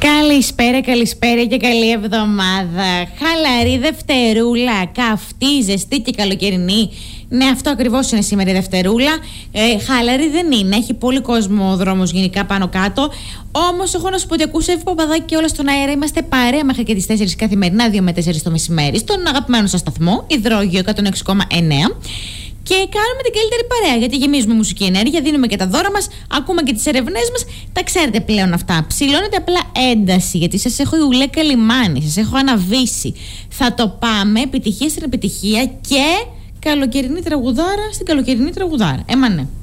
Καλησπέρα και καλή εβδομάδα. Χαλαρή Δευτερούλα, καυτή, ζεστή και καλοκαιρινή. Ναι, αυτό ακριβώς είναι σήμερα η Δευτερούλα. Χαλαρή δεν είναι, έχει πολύ κόσμο ο δρόμος γενικά πάνω κάτω. Όμως, έχω να σου πω ότι ακούσα Εύη Παπαδάκη και όλα στον αέρα. Είμαστε παρέα μέχρι και τις 4 καθημερινά, 2 με 4 το μεσημέρι, στον αγαπημένο σας σταθμό, Υδρόγειο 106,9. Και κάνουμε την καλύτερη παρέα, γιατί γεμίζουμε μουσική ενέργεια, δίνουμε και τα δώρα μας, ακούμε και τις ερευνές μας. Τα ξέρετε πλέον αυτά. Ψηλώνεται απλά ένταση, γιατί σας έχω ουλέκα λιμάνι, σας έχω αναβήσει. Θα το πάμε, επιτυχία στην επιτυχία και καλοκαιρινή τραγουδάρα στην καλοκαιρινή τραγουδάρα. Εμανέ.